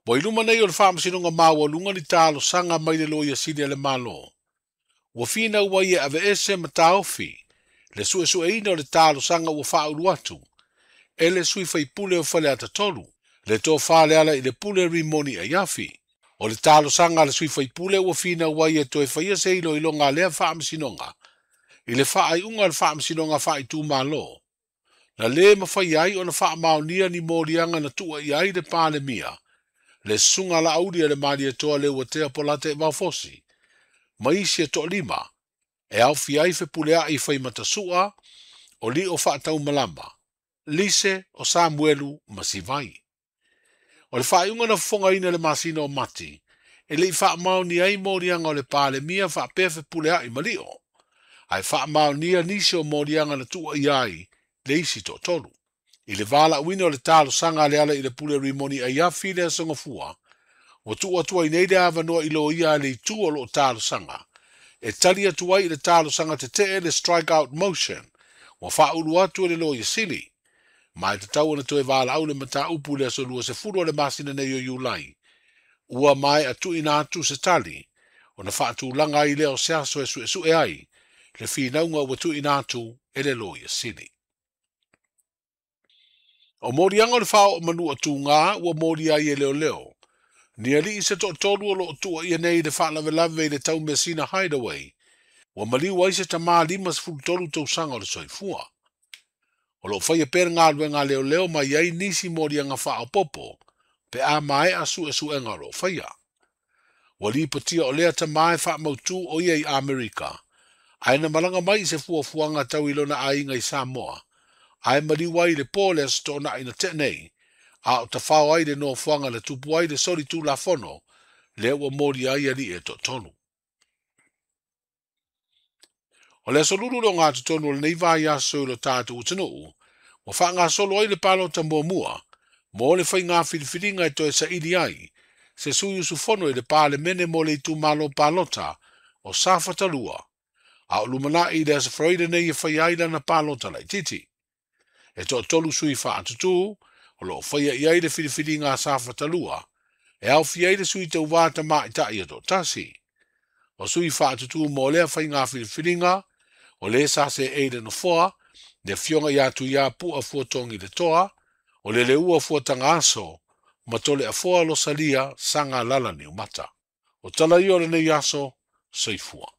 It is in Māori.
Mo iluma nei o le whaamasinonga maua lunga ni tālo sanga mai le loia sini le malo. Ua fina ua ia ave ese ma taofi, le sue ina o le tālo sanga ua whaulu atu, e le sui fai pule o whale ata tolu, le tō whale ala i le pule rimoni a yafi. O le tālo sanga le sui fai pule ua fina ua ia toi whaia se ilo ilo ngā lea whaamasinonga, i le whaai unga le whaamasinonga whaai tū malo. Na le mawhai ai o na whaamaunia ni morianga na tua i ai le pāle mia, le sunga la audia le maria toa le ua tea polate e maufosi. Maisi e to lima, e au fiai fe pulea i fai matasua, o li o whaatau malama, Lise o Samuelu Masivai. O le whaiunga na fonga ina le masina o mati, e le i whaamau ni ai morianga o le pāle mia whaapea fe pulea i malio. Ai whaamau nia nisi o morianga na tua i ai, le isi to tolu. I le vala uina o le talo sanga le ala i le pule rimoni a iafi le asanga fua, o tu atua i neide avanoa i lo ia le tu o lo talo sanga. E tali atua i le talo sanga te te le strike out motion, o whaulu atu le lo i sili. Mai te tau na toe vala au le mata upu le aso lua se furu le masina nei o iulai. Ua mai atu ina atu se tali, o na whaatu langa i leo se aso e su e ai, le whinaunga ua tu ina atu e le lo i sili. O morianga o le whao o manu atu ngā, ua moria i e leo leo. Ni ali i se to tolu o lo tua i nei de whaalawe lawe i le tau Messina Hideaway. Ua maliu ai se tamā lima se fulu tolu tau sanga o le soifua. O lo whaia pere ngā lue ngā leo leo mai ai nisi morianga whao popo, pe a mai asu e su e ngā lo whaia. Ua li patia o lea tamā e wha mautu o iei Amerika. Aina malanga mai se fuafuanga tau ilona a inga i Samoa. Ai maliu ai le pōle as tōna ina te nei. A o ta whao ai le no fuanga le tupu ai le sori tū la fono, le ua mori ai ali e to tonu. O le solulu lo ngā tonu le neiva i aso lo tātu utanuu, o wha ngā solo ai le palo ta mua, mo le whai ngā whiriwhiringa e toe sa ili ai, se suyu su fono i le pāle mene mo le tū malo palota, o safatalua, a o lumana i le asa freire nei e whai ai lana palota lai titi. E to tolu sui wha atutu, o lo whaia i aile whiriwhiri ngā safatalua, e au fi aile sui tau wāta mā i tai ato tasi. O sui whaatutu mō lea whai ngā whiriwhiri ngā, o le sa se eile no whoa, le fionga i atu i a pua fuatongi le toa, o le ua fuatanga aso, ma tole a whoa lo salia sanga lalani o mata. O tala i ore nei aso, soifua.